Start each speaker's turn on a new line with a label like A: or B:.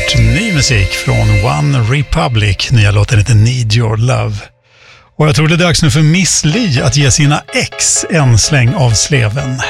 A: hört ny musik från One Republic. Nya låten heter Need Your Love. Och jag tror det är dags nu för Miss Li att ge sina ex en släng av sleven.